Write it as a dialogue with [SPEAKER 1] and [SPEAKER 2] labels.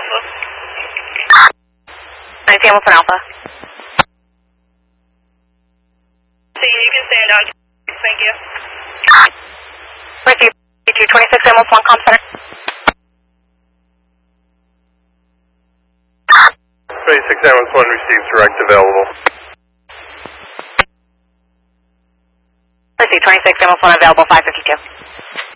[SPEAKER 1] Alpha.
[SPEAKER 2] 90 Hamilton Alpha.
[SPEAKER 1] See, you can stand down. Thank you.
[SPEAKER 2] Receive 26 Hamilton Comm Center.
[SPEAKER 3] 26 Hamilton receives direct available.
[SPEAKER 2] Receive 26 Hamilton available 552.